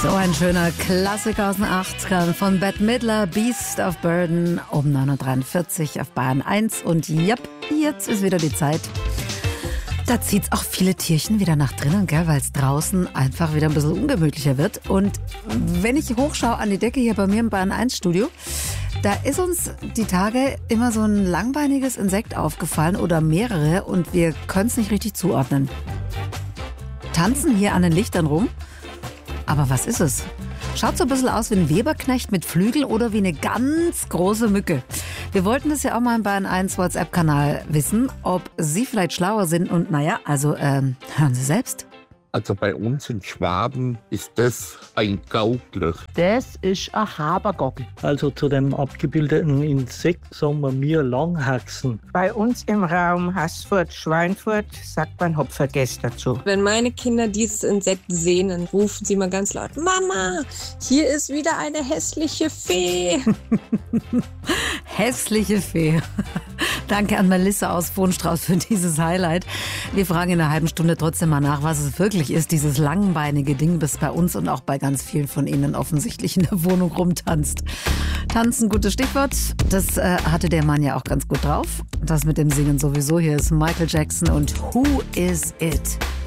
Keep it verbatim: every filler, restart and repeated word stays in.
So ein schöner Klassiker aus den achtzigern von Bette Midler, Beast of Burden, um neun Uhr dreiundvierzig auf Bayern eins. Und japp, jetzt ist wieder die Zeit. Da zieht's auch viele Tierchen wieder nach drinnen, gell, weil es draußen einfach wieder ein bisschen ungemütlicher wird. Und wenn ich hochschaue an die Decke hier bei mir im Bayern eins Studio, da ist uns die Tage immer so ein langbeiniges Insekt aufgefallen oder mehrere und wir können es nicht richtig zuordnen. Tanzen hier an den Lichtern rum. Aber was ist es? Schaut so ein bisschen aus wie ein Weberknecht mit Flügeln oder wie eine ganz große Mücke. Wir wollten das ja auch mal im Bayern eins WhatsApp-Kanal wissen, ob Sie vielleicht schlauer sind. Und naja, also ähm, hören Sie selbst. Also bei uns in Schwaben ist das ein Gaukler. Das ist ein Habergockel. Also zu dem abgebildeten Insekt sagen wir mir Langhaxen. Bei uns im Raum Haßfurt-Schweinfurt sagt man Hopfergäst dazu. Wenn meine Kinder dieses Insekt sehen, dann rufen sie mal ganz laut: Mama, hier ist wieder eine hässliche Fee. Hässliche Fee. Danke an Melissa aus Vohnstrauß für dieses Highlight. Wir fragen in einer halben Stunde trotzdem mal nach, was es wirklich ist, dieses langbeinige Ding, das bei uns und auch bei ganz vielen von Ihnen offensichtlich in der Wohnung rumtanzt. Tanzen, gutes Stichwort. Das äh, hatte der Mann ja auch ganz gut drauf. Das mit dem Singen sowieso. Hier ist Michael Jackson und Who Is It?